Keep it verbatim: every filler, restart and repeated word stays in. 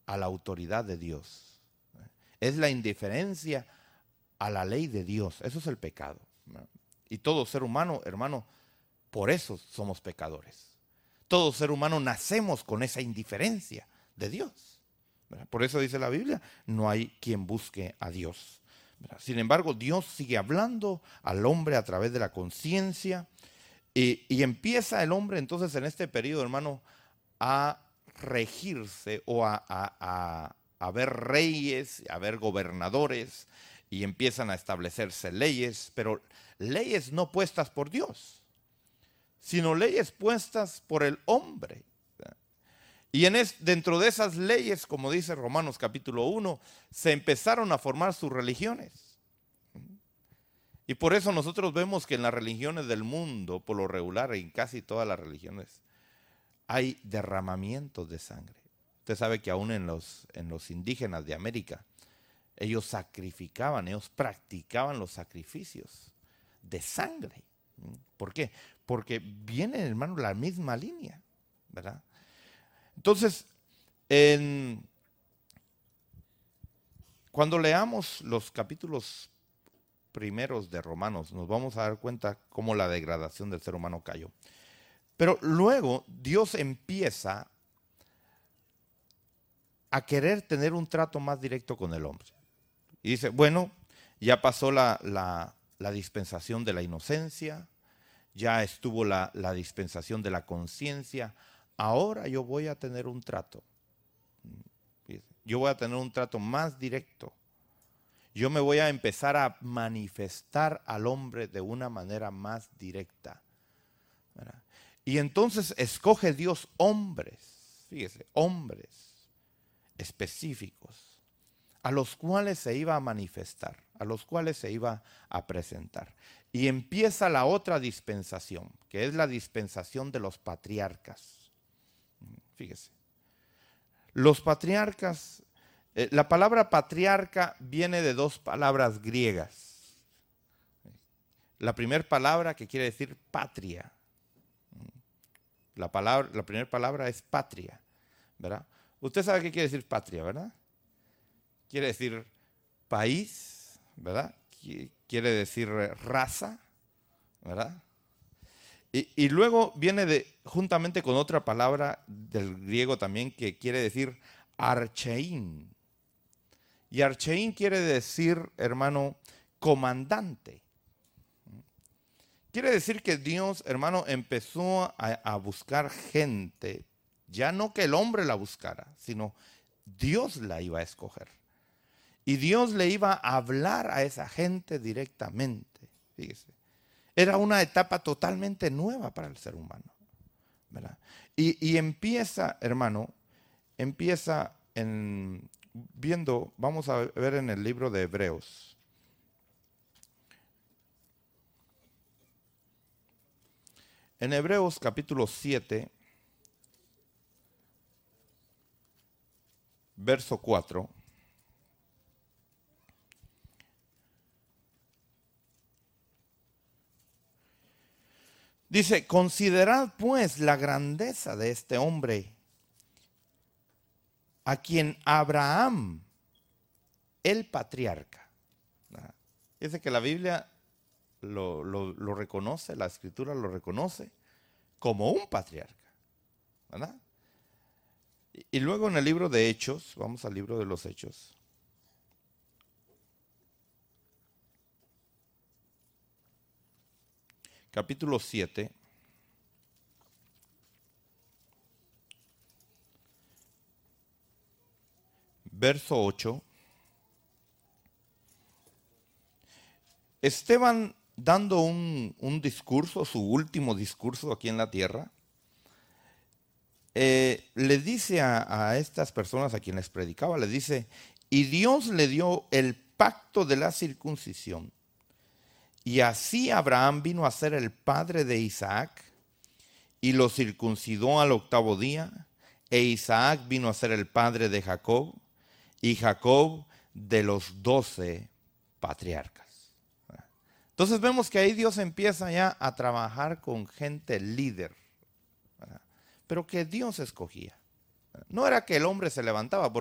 a la autoridad de Dios. Es la indiferencia a la ley de Dios. Eso es el pecado. Y todo ser humano, hermano, por eso somos pecadores. Todo ser humano nacemos con esa indiferencia de Dios. Por eso dice la Biblia, no hay quien busque a Dios. Sin embargo, Dios sigue hablando al hombre a través de la conciencia y, y empieza el hombre entonces en este periodo, hermano, a regirse o a, a, a, a ver reyes, a ver gobernadores y empiezan a establecerse leyes, pero leyes no puestas por Dios, sino leyes puestas por el hombre. Y en es, dentro de esas leyes, como dice Romanos capítulo uno, se empezaron a formar sus religiones. Y por eso nosotros vemos que en las religiones del mundo, por lo regular, en casi todas las religiones, hay derramamientos de sangre. Usted sabe que aún en los, en los indígenas de América, ellos sacrificaban, ellos practicaban los sacrificios de sangre. ¿Por qué? Porque viene, hermano, la misma línea, ¿verdad? Entonces, en, cuando leamos los capítulos primeros de Romanos, nos vamos a dar cuenta cómo la degradación del ser humano cayó. Pero luego Dios empieza a querer tener un trato más directo con el hombre. Y dice, bueno, ya pasó la, la, la dispensación de la inocencia, ya estuvo la, la dispensación de la conciencia. Ahora yo voy a tener un trato. Yo voy a tener un trato más directo. Yo me voy a empezar a manifestar al hombre de una manera más directa. ¿Verdad? Y entonces escoge Dios hombres, fíjese, hombres específicos, a los cuales se iba a manifestar, a los cuales se iba a presentar. Y empieza la otra dispensación, que es la dispensación de los patriarcas. Fíjese, los patriarcas, eh, la palabra patriarca viene de dos palabras griegas. La primera palabra que quiere decir patria. La, palabra, la primera palabra es patria, ¿verdad? Usted sabe qué quiere decir patria, ¿verdad? Quiere decir país, ¿verdad? Quiere decir raza, ¿verdad? Y, y luego viene de, juntamente con otra palabra del griego también que quiere decir archeín. Y archeín quiere decir, hermano, comandante. Quiere decir que Dios, hermano, empezó a, a buscar gente, ya no que el hombre la buscara, sino Dios la iba a escoger. Y Dios le iba a hablar a esa gente directamente, fíjese. Era una etapa totalmente nueva para el ser humano, ¿verdad? Y, y empieza, hermano, empieza en, viendo, vamos a ver en el libro de Hebreos. En Hebreos capítulo siete, verso cuatro. Dice, considerad pues la grandeza de este hombre, a quien Abraham, el patriarca. Dice que la Biblia lo, lo, lo reconoce, la Escritura lo reconoce como un patriarca, ¿verdad? Y, y luego en el libro de Hechos, vamos al libro de los Hechos. Capítulo siete, verso ocho. Esteban, dando un, un discurso, su último discurso aquí en la tierra, eh, le dice a, a estas personas a quienes predicaba, le dice, y Dios le dio el pacto de la circuncisión. Y así Abraham vino a ser el padre de Isaac y lo circuncidó al octavo día. E Isaac vino a ser el padre de Jacob y Jacob de los doce patriarcas. Entonces vemos que ahí Dios empieza ya a trabajar con gente líder, ¿verdad? Pero que Dios escogía. No era que el hombre se levantaba.